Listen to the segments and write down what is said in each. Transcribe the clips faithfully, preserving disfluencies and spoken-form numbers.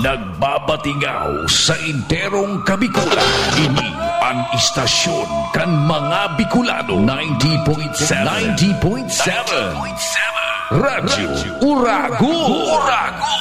Nagbabatingaw sa enterong Kabikulan. Ini ang istasyon kan mga Bicolano. ninety point seven ninety point seven Radyo Uragon. Uragon.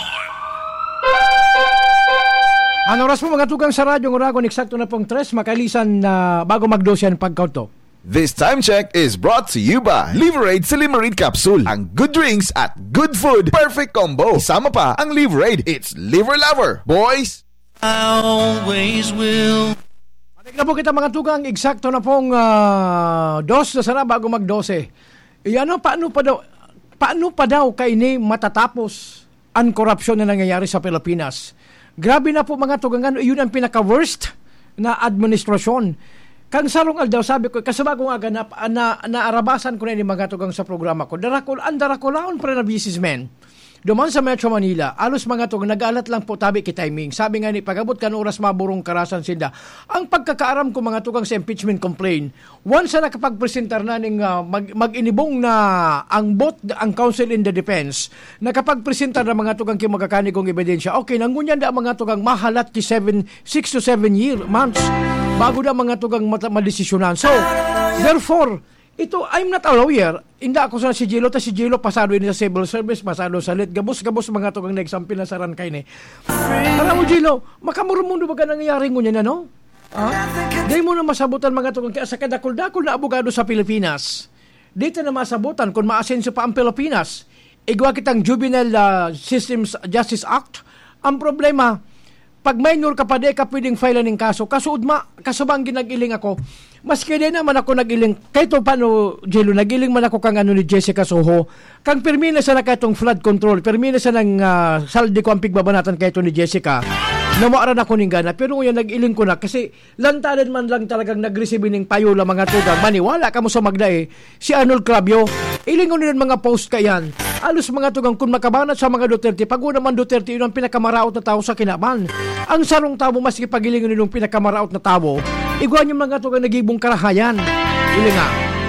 Ang oras mo mga tugang sa Radyo Uragon, eksakto na pong tres, makalisan na uh, bago mag-dosyan pagkauto. This time check is brought to you by Liverade Silimarid Capsule. Ang good drinks at good food, perfect combo. Isama pa ang Liverade. It's Liver Lover. Boys! I always will. Matik na po kita mga tugang, eksakto na pong uh, dos na sana bago mag-dose. E ano, paano pa daw, paano pa daw kaini matatapos ang korupsyon na nangyayari sa Pilipinas? Grabe na po mga tugangan, yun ang pinaka-worst na administrasyon. Kang sarong aldaw, sabi ko, kasama ko nga ganap, na, naarabasan ko na yung mga tugang sa programa ko. Darakol, ang darakolaon pa rin na businessman. Duman sa Metro Manila, alos mga tugang, nag-alat lang po tabi ki-timing. Sabi nga ni, pagabot ka ng oras maburong karasan sinda. Ang pagkakaaram ko mga tugang sa impeachment complaint, once na nakapag-presentar na ng uh, mag, mag-inibong na ang bot, ang counsel in the defense, nakapag-presentar na mga tugang ki magkakanigong ebidensya, okay, nangunyan na mga tugang mahalat ki six to seven year, months, bago na mga tugang madesisyonan. So, therefore, ito, I'm not a lawyer. Hindi ako sa si Jilo, ta si Jilo pasado din sa civil service, pasado sa lit. Gabos-gabos mga tugang nag-example na saran kay ni. Para mo, Jilo, makamurumundo ba ka nangyayari ngunyan na, no? Ah? Dahil mo na masabutan mga tugang kaya sa kadakol-dakol na abogado sa Pilipinas. Dito na masabutan kung maasenso pa ang Pilipinas. Igwa kitang Juvenile uh, Systems Justice Act. Ang problema, pag minor ka pa, di ka pwedeng file ng kaso. Kaso udma, kasabang ginag-iling ako. Maski din naman ako nag-iling, kahit paano, Jello, nag-iling man ako kang ano ni Jessica Soho. Kang permina sa na kahitong flood control, permina sa ng uh, saldi ko ang pigbabanatan kahito ni Jessica. Namaaran ako ng gana, pero ngayon nag-iling ko na kasi lantanan man lang talagang nag-receive ng payo lang mga tugang. Maniwala ka mo sa Magda eh. Si Arnold Clavio, iling ko nila mga post ka yan. Alos mga tugang kung makabanat sa mga Duterte, pag naman Duterte, yun ang pinakamaraot na tao sa kinaban. Ang sarong tao, maski pagilingon nilong pinakamaraot na tao, iguan yung mga tugang nagibong karahayan. Ili nga.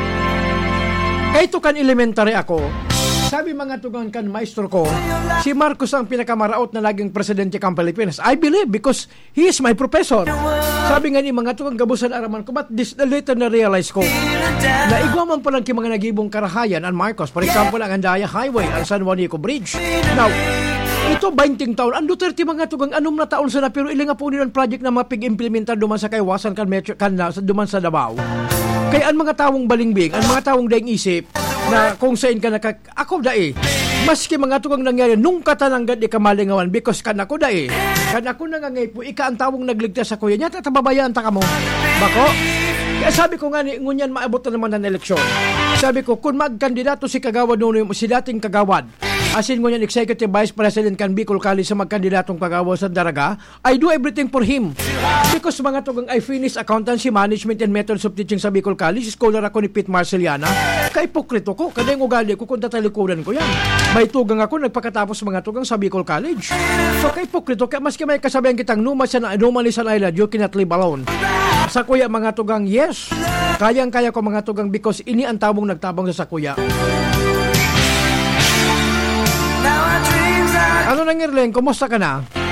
Kahit kan elementary ako, sabi mga tugang kan maestro ko, si Marcos ang pinakamaraot na laging presidente kang Pilipinas. I believe because he is my professor. Sabi nga ni mga tugang gabusan araman ko, but this the later na realize ko na igwa man pa lang yung mga nagibong karahayan ang Marcos. For example, ang Andaya Highway, ang San Juanico Bridge. Now, ito, twenty taon. Ang Duterte mga tugang, anong na taon sana, pero ilang nga po nilang project na mapig-implementar duman sa kaywasan kan, metro, kan duman sa Davao. Kaya ang mga tawong balingbing, ang mga tawong daing isip, na kung saan ka naka, ako da eh, maski mga tugang nangyari, nung katananggan di ka malingawan, because kan ako da eh, kan ako nangangay po, ika ang tawong nagligtas sa kuya niya, tatababayaan ta ka mo. Bako? Kaya sabi ko nga ni, ngunyan maabot na naman ng eleksyon. Sabi ko, kung magkandidato si Kagawad noon, si dating Kagawad, asin ngunyan Executive Vice President kan Bicol College sa magkandidatong Kagawad sa Daraga, I do everything for him. Because mga tugang, I finished accountancy, management, and methods of teaching sa Bicol College. Scholar ako ni Pete Marceliana. Kaipokrito ko, kada yung ugali ko, kung tatalikuran ko yan. May tugang ako, nagpakatapos mga tugang sa Bicol College. So kaipokrito, kaya maski may kasabihan kitang numas na anomaly sa island, you cannot live alone. Sa kuya mga tugang, yes, kayang-kaya ko mga tugang because ini ang tabong nagtabang sa sakuya. Ano nangyari, Len? Kumusta ka na?